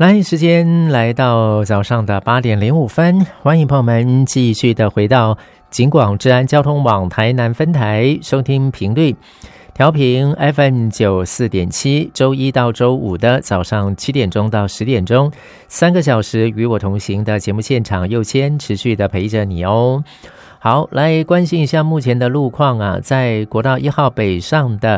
来，时间来到早上的8:05，欢迎朋友们继续的回到警广治安交通网台南分台收听频率，调频 FM94.7，周一到周五的早上7点钟到10点钟，3个小时与我同行的节目现场，又先持续的陪着你哦。好，来关心一下目前的路况啊，在国道1号北上的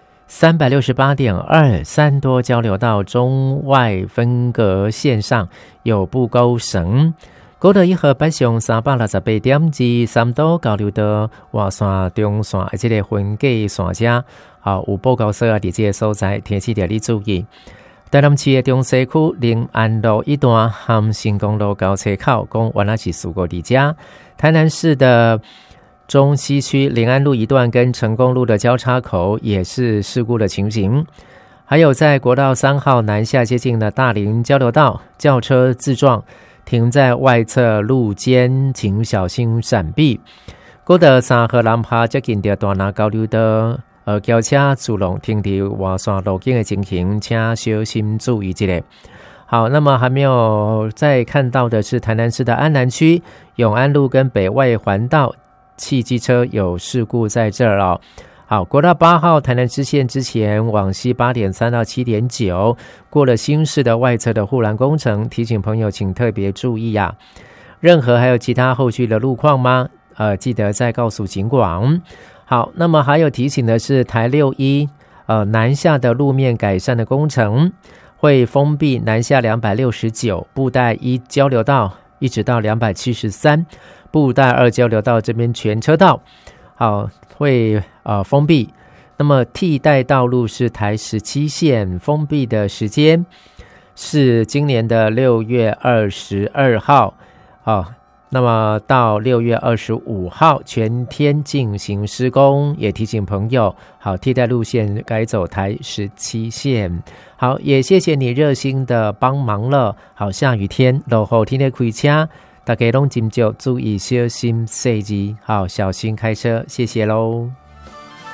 368.2三多交流道中外分隔线上有不高绳，高德一和北上368点至三多交流道外线中线这个分隔线车好有报告说啊，在这个所在天气要你注意。台南市的中西区临安路一段和新公路交叉口讲原来是事故在这。台南市的中西区临安路一段跟成功路的交叉口也是事故的情形，还有在国道3号南下接近的大林交流道，轿车自撞停在外侧路肩，请小心闪避。国道3号南下接近的大南交流道轿车自动停在外线路径的情形，请小心注意一下。好，那么还没有再看到的是台南市的安南区永安路跟北外环道汽机车有事故在这儿哦。好，国道8号台南支线之前往西8.3到7.9，过了新市的外侧的护栏工程，提醒朋友请特别注意啊。任何还有其他后续的路况吗？记得再告诉警广。好，那么还有提醒的是台61南下的路面改善的工程会封闭南下269布袋1交流道一直到273布袋2交流道这边全车道好会封闭。那么替代道路是台17线，封闭的时间是今年的6月22号那么到6月25号全天进行施工，也提醒朋友好替代路线改走台17线。好，也谢谢你热心的帮忙了。好，下雨天落雨天的开车大家都尽就注意小心细致，好小心开车，谢谢咯。